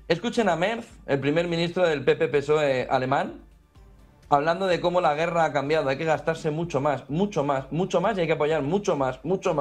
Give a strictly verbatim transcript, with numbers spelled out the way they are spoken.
Escuchen a Merz, el primer ministro del P P P S O E alemán, hablando de cómo la guerra ha cambiado. Hay que gastarse mucho más, mucho más, mucho más y hay que apoyar mucho más, mucho más.